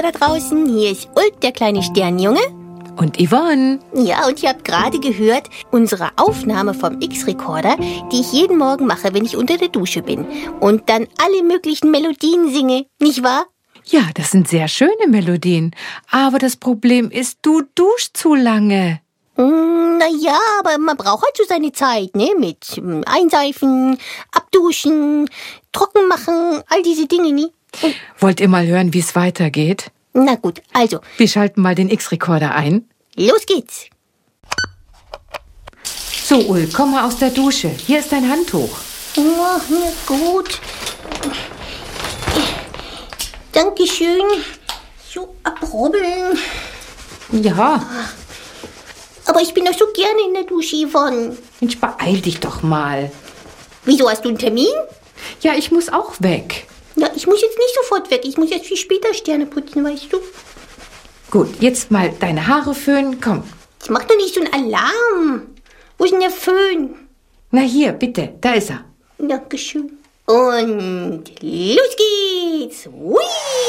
ihr da draußen. Hier ist Ulk, der kleine Sternjunge. Und Yvonne. Ja, und ihr habt gerade gehört, unsere Aufnahme vom X-Recorder, die ich jeden Morgen mache, wenn ich unter der Dusche bin. Und dann alle möglichen Melodien singe, nicht wahr? Ja, das sind sehr schöne Melodien. Aber das Problem ist, du duschst zu lange. Naja, aber man braucht halt so seine Zeit, ne? Mit Einseifen, Abduschen, trocken machen, all diese Dinge, ne? Wollt ihr mal hören, wie es weitergeht? Na gut, also, Wir schalten mal den X-Recorder ein. los geht's. So, Ulk, komm mal aus der Dusche. Hier ist dein Handtuch. Oh, na gut. Dankeschön. So abrubbeln. Ja, Aber ich bin doch so gerne in der Dusche, Yvonne. Mensch, beeil dich doch mal. Wieso, hast du einen Termin? Ja, ich muss auch weg. Ja, ich muss jetzt nicht sofort weg. Ich muss jetzt viel später Sterne putzen, weißt du? Gut, jetzt mal deine Haare föhnen. Komm. Das macht doch nicht so einen Alarm. Wo ist denn der Föhn? Na hier, bitte. Da ist er. Dankeschön. Und los geht's. Hui!